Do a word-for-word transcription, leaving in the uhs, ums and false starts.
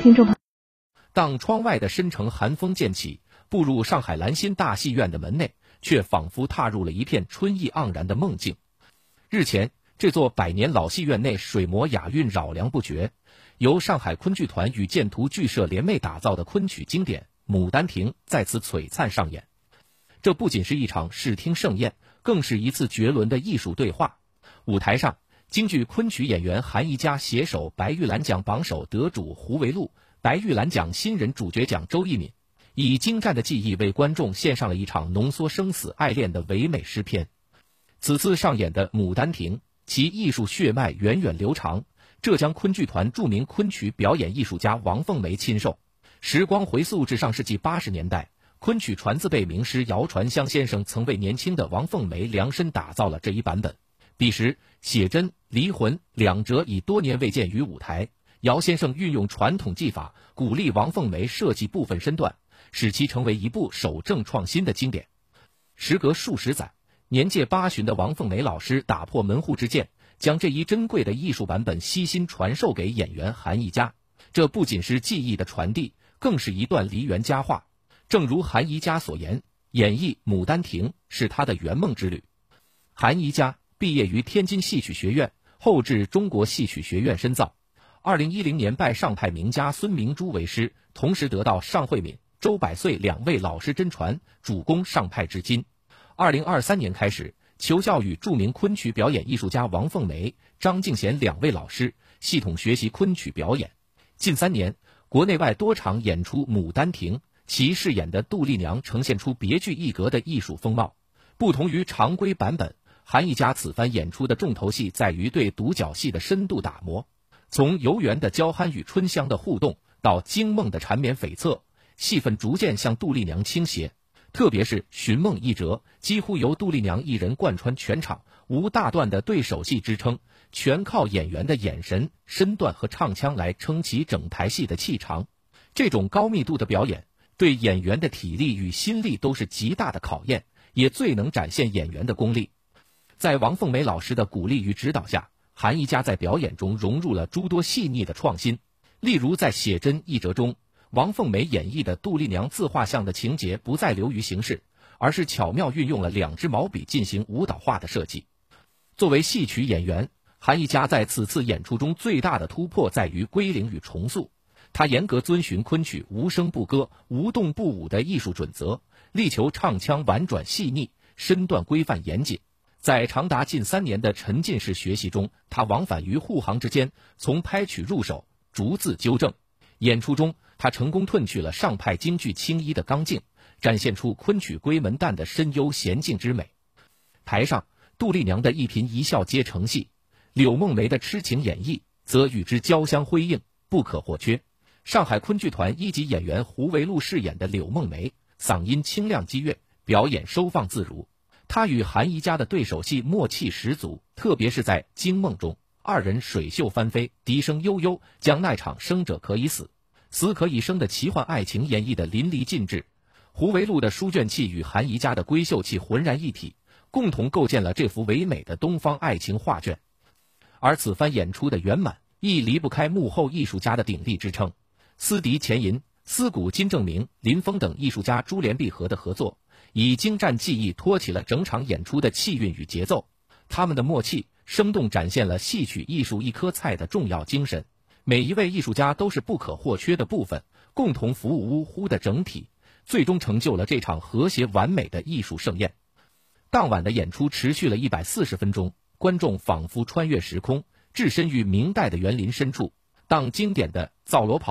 听众朋友， 当窗外的深城寒风渐起，步入上海兰心大戏院的门内，却仿佛踏入了一片春意盎然的梦境。日前，这座百年老戏院内水磨雅韵扰良不绝，由上海昆剧团与建图剧社联袂打造的昆曲经典《牡丹亭》在此璀璨上演。这不仅是一场视听盛宴，更是一次绝伦的艺术对话。舞台上，京剧昆曲演员韩一佳携手白玉兰奖榜首得主胡维禄、白玉兰奖新人主角奖周一敏，以精湛的技艺为观众献上了一场浓缩生死爱恋的唯美诗篇。此次上演的《牡丹亭》，其艺术血脉源远流长，浙江昆剧团著名昆曲表演艺术家王凤梅亲授。时光回溯至上世纪八十年代，昆曲传字辈名师姚传香先生曾为年轻的王凤梅量身打造了这一版本。彼时，写真、离魂两折已多年未见于舞台，姚先生运用传统技法，鼓励王凤梅设计部分身段，使其成为一部守正创新的经典。时隔数十载，年届八旬的王凤梅老师打破门户之见，将这一珍贵的艺术版本悉心传授给演员韩一佳。这不仅是技艺的传递，更是一段梨园佳话。正如韩一佳所言，演绎《牡丹亭》是他的圆梦之旅。韩一佳毕业于天津戏曲学院，后至中国戏曲学院深造。二零一零年拜上派名家孙明珠为师，同时得到尚慧敏、周百岁两位老师真传，主攻上派至今。二零二三年开始，求教于著名昆曲表演艺术家王凤梅、张敬贤两位老师，系统学习昆曲表演。近三年，国内外多场演出《牡丹亭》，其饰演的杜丽娘呈现出别具一格的艺术风貌。不同于常规版本，韩一佳此番演出的重头戏在于对独角戏的深度打磨，从游园的娇憨与春香的互动，到惊梦的缠绵悱恻，戏份逐渐向杜丽娘倾斜。特别是寻梦一折，几乎由杜丽娘一人贯穿全场，无大段的对手戏支撑，全靠演员的眼神、身段和唱腔来撑起整台戏的气场。这种高密度的表演，对演员的体力与心力都是极大的考验，也最能展现演员的功力。在王凤梅老师的鼓励与指导下，韩一佳在表演中融入了诸多细腻的创新。例如在写真一折中，王凤梅演绎的杜丽娘自画像的情节不再流于形式，而是巧妙运用了两支毛笔进行舞蹈化的设计。作为戏曲演员，韩一佳在此次演出中最大的突破在于归零与重塑。他严格遵循昆曲无声不歌、无动不舞的艺术准则，力求唱腔婉转细腻，身段规范严谨。在长达近三年的沉浸式学习中，他往返于护行之间，从拍曲入手，逐字纠正。演出中，他成功褪去了上派京剧青衣的刚劲，展现出昆曲闺门旦的深幽娴静之美。台上，杜丽娘的一颦一笑皆成戏，柳梦梅的痴情演绎则与之交相辉映，不可或缺。上海昆剧团一级演员胡维禄饰演的柳梦梅，嗓音清亮激越，表演收放自如。他与韩一佳的对手戏默契十足，特别是在惊梦中，二人水袖翻飞，笛声悠悠，将那场生者可以死，死可以生的奇幻爱情演绎得淋漓尽致。胡维禄的书卷气与韩一佳的闺秀气浑然一体，共同构建了这幅唯美的东方爱情画卷。而此番演出的圆满，亦离不开幕后艺术家的鼎力支撑。丝笛钱银、丝鼓金正明、林峰等艺术家珠联璧合的合作，以精湛技艺托起了整场演出的气韵与节奏。他们的默契生动展现了戏曲艺术一颗菜的重要精神，每一位艺术家都是不可或缺的部分，共同服务呜呼的整体，最终成就了这场和谐完美的艺术盛宴。当晚的演出持续了一百四十分钟，观众仿佛穿越时空，置身于明代的园林深处。当经典的皂罗跑